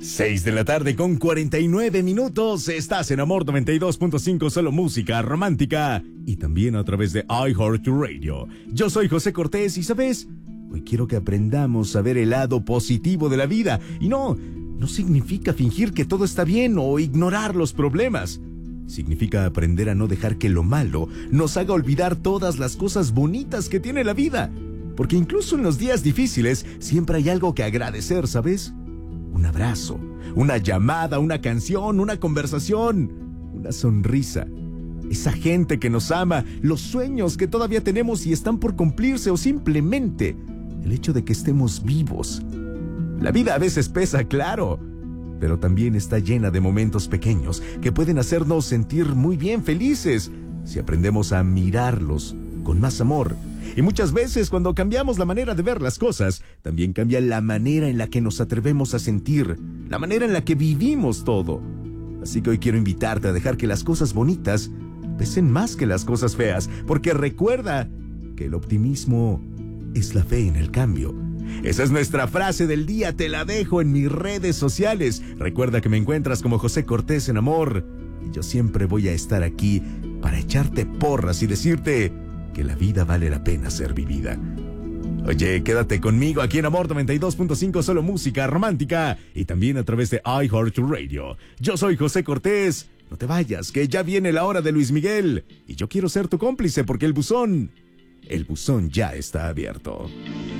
6 de la tarde con 49 minutos. Estás en Amor 92.5, solo música romántica. Y también a través de iHeartRadio. Yo soy José Cortés y, ¿sabes? Hoy quiero que aprendamos a ver el lado positivo de la vida. Y no significa fingir que todo está bien o ignorar los problemas. Significa aprender a no dejar que lo malo nos haga olvidar todas las cosas bonitas que tiene la vida. Porque incluso en los días difíciles siempre hay algo que agradecer, ¿sabes? Un abrazo, una llamada, una canción, una conversación, una sonrisa. Esa gente que nos ama, los sueños que todavía tenemos y están por cumplirse, o simplemente el hecho de que estemos vivos. La vida a veces pesa, claro, pero también está llena de momentos pequeños que pueden hacernos sentir muy bien, felices, si aprendemos a mirarlos con más amor. Y muchas veces cuando cambiamos la manera de ver las cosas, también cambia la manera en la que nos atrevemos a sentir, la manera en la que vivimos todo. Así que hoy quiero invitarte a dejar que las cosas bonitas pesen más que las cosas feas, porque recuerda que el optimismo es la fe en el cambio. Esa es nuestra frase del día, te la dejo en mis redes sociales. Recuerda que me encuentras como José Cortés en Amor, y yo siempre voy a estar aquí para echarte porras y decirte que la vida vale la pena ser vivida. Oye, quédate conmigo aquí en Amor 92.5, solo música romántica, y también a través de iHeartRadio. Yo soy José Cortés. No te vayas, que ya viene la hora de Luis Miguel, y yo quiero ser tu cómplice porque el buzón ya está abierto.